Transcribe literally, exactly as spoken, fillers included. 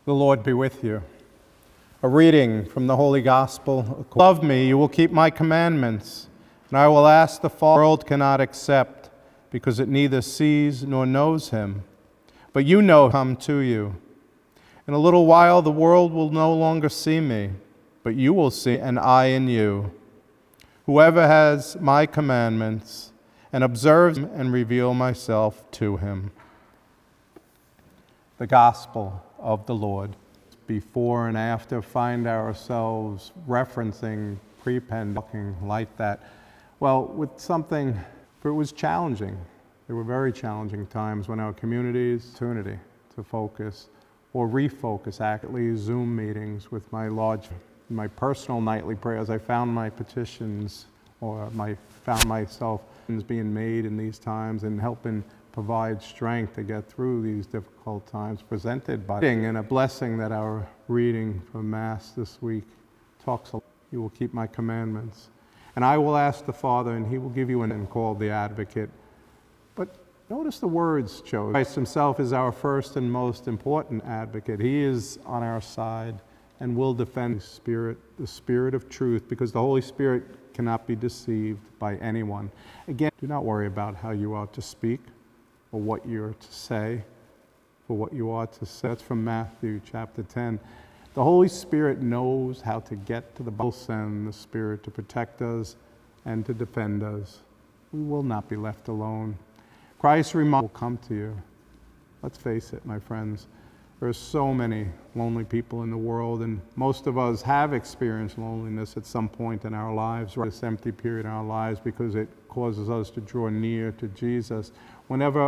The Lord be with you. A reading from the Holy Gospel. Love me, you will keep my commandments, and I will ask the Father. The world cannot accept, because it neither sees nor knows him. But you know him, come to you. In a little while the world will no longer see me, but you will see, and I in you. Whoever has my commandments and observes them and reveal myself to him. The Gospel of the Lord. Before and after, find ourselves referencing pre-pandemic like that. Well, with something, it was challenging. There were very challenging times when our communities, opportunity to focus or refocus, actively Zoom meetings with my large, my personal nightly prayers. I found my petitions, or my found myself being made in these times and helping provide strength to get through these difficult times presented by and a blessing that our reading from Mass this week talks about. You will keep my commandments. And I will ask the Father, and he will give you an and called the Advocate. But notice the words chosen. Christ himself is our first and most important advocate. He is on our side and will defend the Spirit, the Spirit of truth, because the Holy Spirit cannot be deceived by anyone. Again, do not worry about how you ought to speak or what you're to say, for what you ought to say. That's from Matthew chapter ten. The Holy Spirit knows how to get to the Bible, send the Spirit to protect us and to defend us. We will not be left alone. Christ will come to you. Let's face it, my friends. There are so many lonely people in the world, and most of us have experienced loneliness at some point in our lives, or this empty period in our lives, because it causes us to draw near to Jesus. Whenever